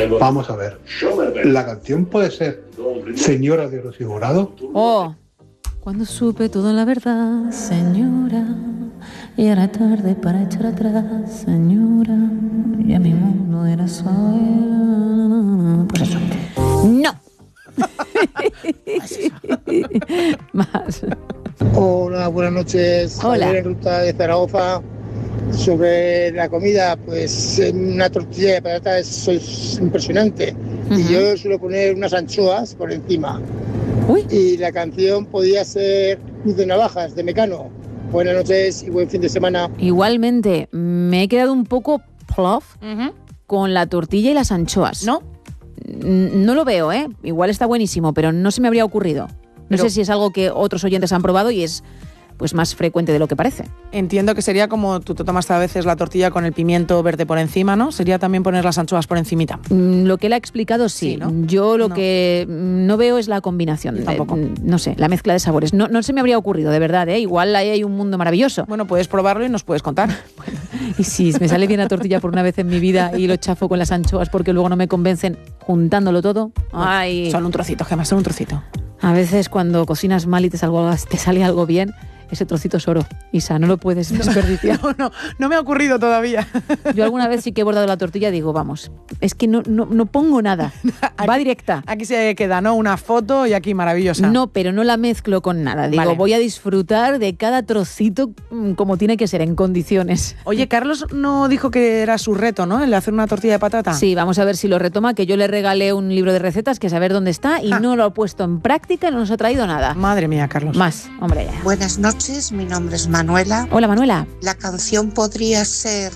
Vamos a ver. La canción puede ser Señora de Rocío Jurado. Oh, cuando supe toda la verdad, señora, y era tarde para echar atrás, señora, y a mi mundo era suave. Pues eso. ¡No! Más. Hola, buenas noches. Hola. Javier en Ruta de Zaragoza. Sobre la comida, pues una tortilla de patatas es impresionante. Y yo suelo poner unas anchoas por encima. Uy. Y la canción podía ser Cruz de Navajas, de Mecano. Buenas noches y buen fin de semana. Igualmente, me he quedado un poco plof con la tortilla y las anchoas. ¿No? No lo veo, ¿eh? Igual está buenísimo, pero no se me habría ocurrido. No sé si es algo que otros oyentes han probado y es pues más frecuente de lo que parece. Entiendo que sería como tú te tomas a veces la tortilla con el pimiento verde por encima, ¿no? Sería también poner las anchoas por encimita. Lo que él ha explicado, sí. ¿no? Yo lo que no veo es la combinación. Tampoco. No sé, la mezcla de sabores. No se me habría ocurrido, de verdad, ¿eh? Igual ahí hay un mundo maravilloso. Bueno, puedes probarlo y nos puedes contar. Y si me sale bien la tortilla por una vez en mi vida y lo chafo con las anchoas porque luego no me convencen juntándolo todo. Ay. Son un trocito, Gemma, son un trocito. A veces cuando cocinas mal y te sale algo bien, ese trocito es oro. Isa, no lo puedes desperdiciar. No me ha ocurrido todavía. Yo alguna vez sí que he bordado la tortilla y digo, vamos, es que no pongo nada. Va directa. Aquí se queda, ¿no? Una foto y aquí maravillosa. No, pero no la mezclo con nada. Digo, Vale. voy a disfrutar de cada trocito como tiene que ser, en condiciones. Oye, Carlos no dijo que era su reto, ¿no? El de hacer una tortilla de patata. Sí, vamos a ver si lo retoma, que yo le regalé un libro de recetas, que saber dónde está, y no lo ha puesto en práctica, no nos ha traído nada. Madre mía, Carlos. Más, hombre, ya. Buenas noches, mi nombre es Manuela. Hola, Manuela. La canción podría ser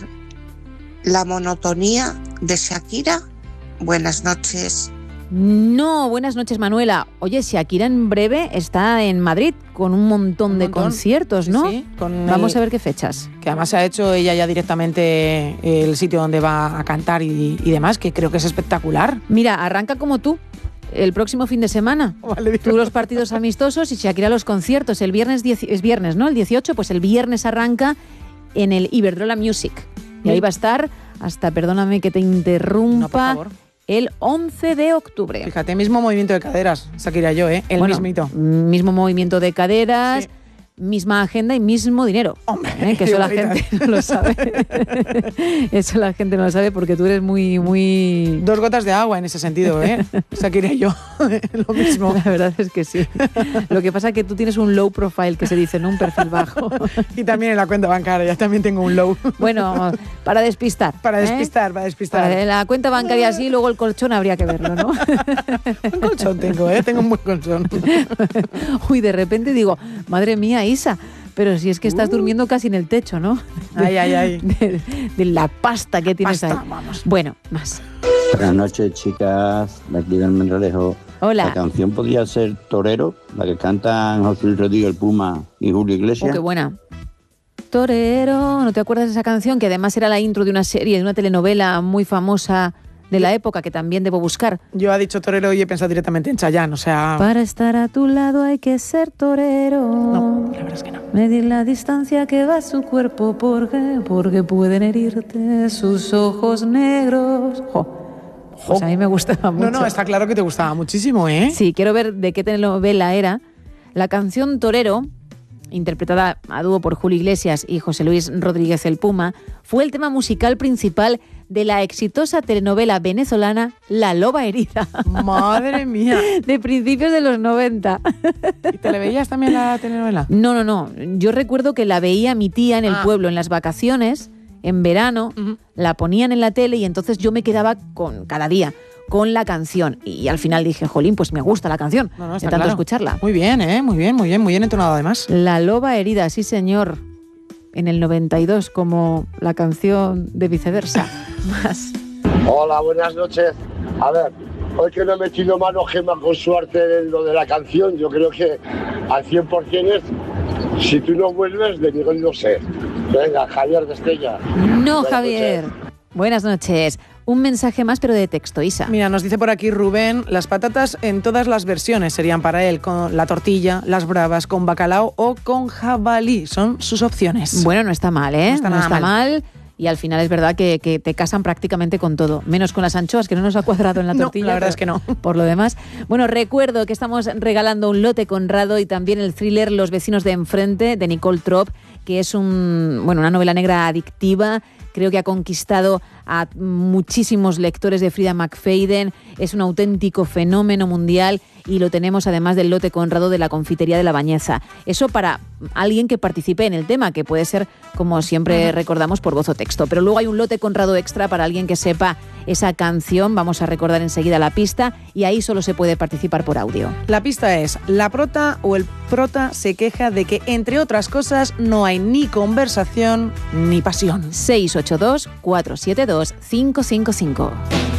La monotonía de Shakira. Buenas noches. No, buenas noches, Manuela. Oye, Shakira en breve está en Madrid con un montón de conciertos, ¿no? Sí, Vamos a ver qué fechas. Que además ha hecho ella ya directamente el sitio donde va a cantar y demás, que creo que es espectacular. Mira, arranca como tú. El próximo fin de semana. Vale, tú los partidos amistosos y Shakira los conciertos. El viernes es viernes, ¿no? El 18, pues el viernes arranca en el Iberdrola Music. Y ahí va a estar hasta, perdóname que te interrumpa, No, por favor. el 11 de octubre. Fíjate, mismo movimiento de caderas, Shakira yo, ¿eh? El mismito. Mismo movimiento de caderas, misma agenda y mismo dinero. Hombre, que eso la gente no lo sabe. Eso la gente no lo sabe porque tú eres muy... 2 gotas de agua en ese sentido, ¿eh? Shakira y yo, lo mismo. La verdad es que sí. Lo que pasa es que tú tienes un low profile, que se dice, ¿no? Un perfil bajo. Y también en la cuenta bancaria, ya también tengo un low. Bueno, para despistar. Para despistar. Para la cuenta bancaria sí, luego el colchón habría que verlo, ¿no? Un colchón tengo, ¿eh? Tengo un buen colchón. Uy, de repente digo, madre mía, Isa, pero si es que estás durmiendo casi en el techo, ¿no? Ay. De la pasta que tienes ahí. Vamos. Bueno, más. Buenas noches, chicas, de aquí del Mendralejo. Hola. La canción podría ser Torero, la que cantan José Luis Rodríguez, el Puma y Julio Iglesias. Oh, qué buena. Torero, ¿no te acuerdas de esa canción? Que además era la intro de una serie, de una telenovela muy famosa de la época, que también debo buscar. Yo ha dicho torero y he pensado directamente en Chayanne, o sea... Para estar a tu lado hay que ser torero. No, la verdad es que no. Medir la distancia que va a su cuerpo, porque pueden herirte sus ojos negros. Pues a mí me gustaba mucho. No, está claro que te gustaba muchísimo, ¿eh? Sí, quiero ver de qué telenovela era. La canción Torero, interpretada a dúo por Julio Iglesias y José Luis Rodríguez el Puma, fue el tema musical principal de la exitosa telenovela venezolana La Loba Herida. Madre mía. De principios de los 90. ¿Y te le veías también la telenovela? No. Yo recuerdo que la veía mi tía en el pueblo en las vacaciones, en verano, la ponían en la tele y entonces yo me quedaba cada día con la canción. Y al final dije, jolín, pues me gusta la canción, No, de está tanto claro. escucharla. Muy bien, ¿eh? Muy bien entonado además. La Loba Herida, sí señor. En el 92, como la canción de Viceversa. Más. Hola, buenas noches. A ver, hoy que no he metido mano Gemma con su arte en lo de la canción, yo creo que al 100% es Si tú no vuelves, de Miguel no sé. Venga, Javier de Estella. No, Buenas Javier. noches. Buenas noches. Un mensaje más, pero de texto, Isa. Mira, nos dice por aquí Rubén, las patatas en todas las versiones serían para él, con la tortilla, las bravas, con bacalao o con jabalí. Son sus opciones. Bueno, no está mal, ¿eh? No está nada mal. y al final es verdad que te casan prácticamente con todo, menos con las anchoas, que no nos ha cuadrado en la tortilla. No, la verdad es que no. Por lo demás. Bueno, recuerdo que estamos regalando un lote Conrado y también el thriller Los vecinos de enfrente, de Nicole Trop, que es una novela negra adictiva. Creo que ha conquistado a muchísimos lectores de Frida McFadden. Es un auténtico fenómeno mundial y lo tenemos además del lote Conrado de la Confitería de la Bañeza. Eso para alguien que participe en el tema, que puede ser, como siempre recordamos, por voz o texto. Pero luego hay un lote Conrado extra para alguien que sepa esa canción. Vamos a recordar enseguida la pista y ahí solo se puede participar por audio. La pista es: la prota o el prota se queja de que, entre otras cosas, no hay ni conversación ni pasión. 682-472-555.